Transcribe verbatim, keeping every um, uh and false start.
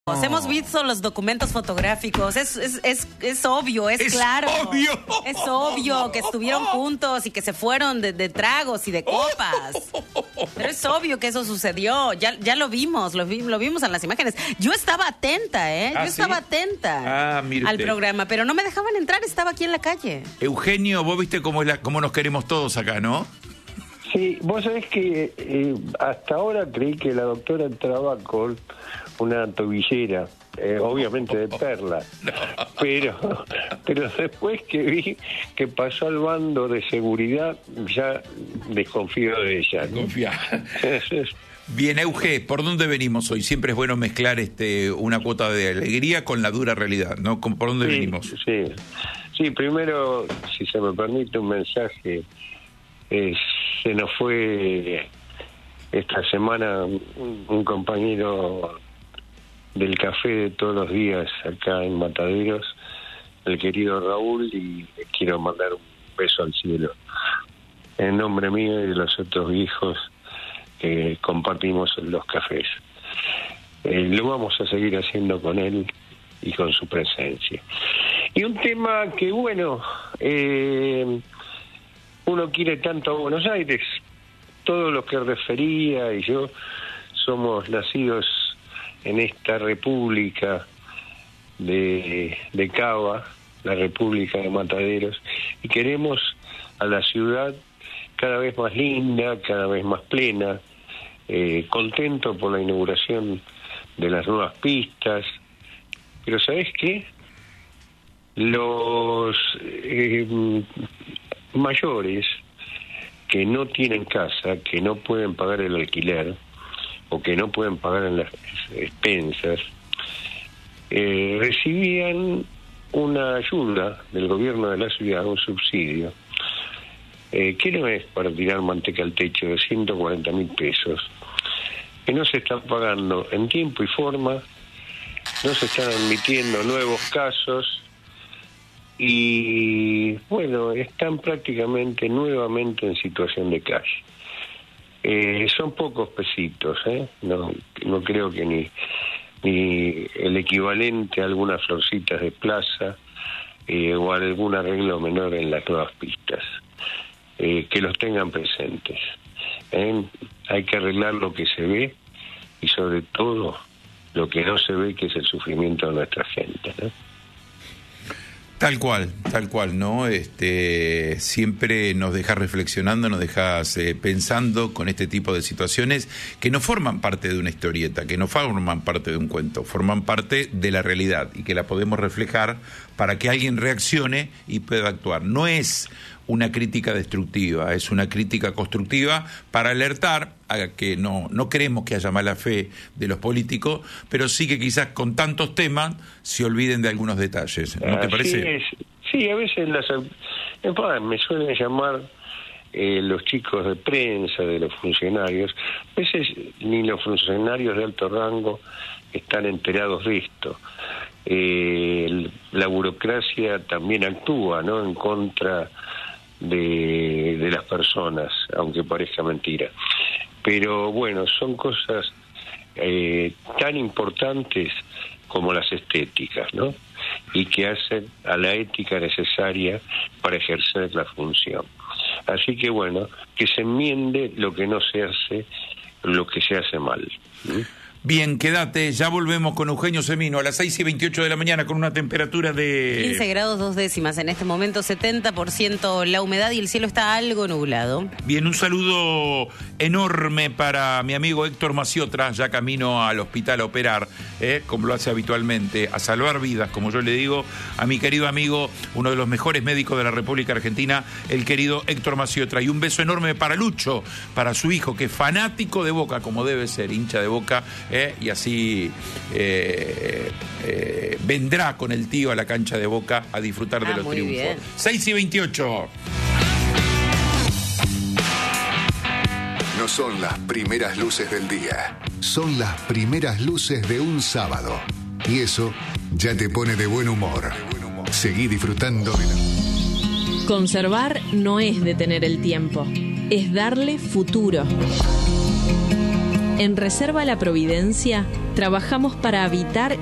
Hemos visto los documentos fotográficos, es, es, es, es obvio, es, es claro. Obvio. Es obvio que estuvieron juntos y que se fueron de, de tragos y de copas. Pero es obvio que eso sucedió, ya, ya lo vimos, lo, vi, lo vimos en las imágenes. Yo estaba atenta, ¿eh? Yo ¿Ah, estaba sí? atenta ah, al programa, pero no me dejaban entrar, estaba aquí en la calle. Eugenio, vos viste cómo, es la, cómo nos queremos todos acá, ¿no? Sí, vos sabés que eh, hasta ahora creí que la doctora entraba con una tobillera, eh, obviamente de perla, no. pero pero después que vi que pasó al bando de seguridad, ya desconfío de ella, ¿no? Confía. Bien, Euge, ¿por dónde venimos hoy? Siempre es bueno mezclar este una cuota de alegría con la dura realidad, ¿no? ¿Por dónde sí, venimos? Sí, sí, primero, si se me permite un mensaje, eh, se nos fue esta semana un, un compañero del café de todos los días acá en Mataderos, el querido Raúl, y le quiero mandar un beso al cielo en nombre mío y de los otros hijos que compartimos en los cafés. Eh, lo vamos a seguir haciendo con él y con su presencia. Y un tema que, bueno, eh, uno quiere tanto a Buenos Aires, todo lo que refería y yo somos nacidos en esta república de, de Cava, la república de Mataderos, y queremos a la ciudad cada vez más linda, cada vez más plena, eh, contento por la inauguración de las nuevas pistas, pero ¿sabés qué? Los eh, mayores que no tienen casa, que no pueden pagar el alquiler o que no pueden pagar en las expensas, eh, recibían una ayuda del gobierno de la ciudad, un subsidio, eh, que no es para tirar manteca al techo, de ciento cuarenta mil pesos, que no se están pagando en tiempo y forma, no se están admitiendo nuevos casos y, bueno, están prácticamente nuevamente en situación de calle. Eh, son pocos pesitos, ¿eh? No, no creo que ni, ni el equivalente a algunas florcitas de plaza eh, o a algún arreglo menor en las nuevas pistas. Eh, que los tengan presentes. ¿eh? Hay que arreglar lo que se ve y sobre todo lo que no se ve, que es el sufrimiento de nuestra gente, ¿no? Tal cual, tal cual, ¿no? Este, siempre nos dejas reflexionando, nos dejas eh, pensando con este tipo de situaciones que no forman parte de una historieta, que no forman parte de un cuento, forman parte de la realidad y que la podemos reflejar para que alguien reaccione y pueda actuar. No es una crítica destructiva, es una crítica constructiva para alertar a que no, no queremos que haya mala fe de los políticos, pero sí que quizás con tantos temas se olviden de algunos detalles, ¿no te parece? Es. Sí, a veces las, me suelen llamar eh, los chicos de prensa, de los funcionarios, a veces ni los funcionarios de alto rango están enterados de esto. Eh, la burocracia también actúa, ¿no?, en contra de, de las personas, aunque parezca mentira. Pero bueno, son cosas eh, tan importantes como las estéticas, ¿no? Y que hacen a la ética necesaria para ejercer la función. Así que bueno, que se enmiende lo que no se hace, lo que se hace mal. ¿sí? Bien, quédate, ya volvemos con Eugenio Semino a las seis y veintiocho de la mañana con una temperatura de... quince grados dos décimas, en este momento setenta por ciento la humedad y el cielo está algo nublado. Bien, un saludo enorme para mi amigo Héctor Maciotra, ya camino al hospital a operar, ¿eh? como lo hace habitualmente, a salvar vidas, como yo le digo, a mi querido amigo, uno de los mejores médicos de la República Argentina, el querido Héctor Maciotra. Y un beso enorme para Lucho, para su hijo, que es fanático de Boca, como debe ser, hincha de Boca, ¿Eh? y así eh, eh, vendrá con el tío a la cancha de Boca a disfrutar ah, de los muy triunfos. Bien. seis y veintiocho. No son las primeras luces del día, son las primeras luces de un sábado. Y eso ya te pone de buen humor. Seguí disfrutando de la... Conservar no es detener el tiempo, es darle futuro. En Reserva La Providencia Trabajamos para habitar